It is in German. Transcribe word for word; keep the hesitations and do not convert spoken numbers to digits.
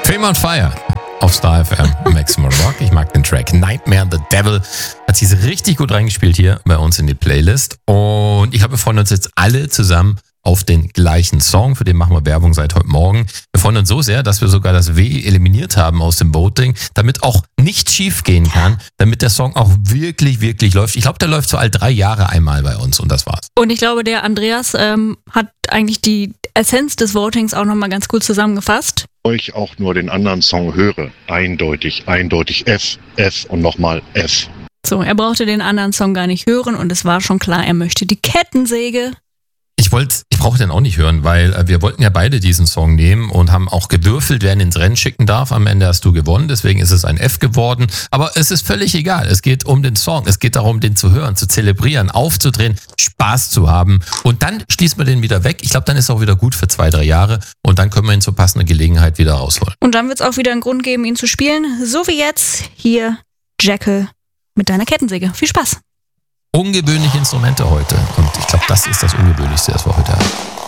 Fame on Fire auf Star F M, Maximum Rock. Ich mag den Track. Nightmare the Devil hat sich richtig gut reingespielt hier bei uns in die Playlist. Und ich glaube, wir freuen uns jetzt alle zusammen auf den gleichen Song. Für den machen wir Werbung seit heute Morgen. Wir freuen uns so sehr, dass wir sogar das W eliminiert haben aus dem Voting, damit auch nichts schief gehen kann, damit der Song auch wirklich, wirklich läuft. Ich glaube, der läuft so all drei Jahre einmal bei uns und das war's. Und ich glaube, der Andreas ähm, hat eigentlich die Essenz des Votings auch nochmal ganz gut zusammengefasst. Euch auch nur den anderen Song höre. Eindeutig, eindeutig F, F und nochmal F. So, er brauchte den anderen Song gar nicht hören und es war schon klar, er möchte die Kettensäge. Ich wollte, ich brauche den auch nicht hören, weil äh, wir wollten ja beide diesen Song nehmen und haben auch gewürfelt, wer ihn ins Rennen schicken darf. Am Ende hast du gewonnen, deswegen ist es ein F geworden. Aber es ist völlig egal. Es geht um den Song. Es geht darum, den zu hören, zu zelebrieren, aufzudrehen, Spaß zu haben. Und dann schließen wir den wieder weg. Ich glaube, dann ist er auch wieder gut für zwei, drei Jahre. Und dann können wir ihn zur passenden Gelegenheit wieder rausholen. Und dann wird es auch wieder einen Grund geben, ihn zu spielen. So wie jetzt hier Jekyll mit deiner Kettensäge. Viel Spaß! Ungewöhnliche Instrumente heute. Und ich glaube, das ist das Ungewöhnlichste, das wir heute haben.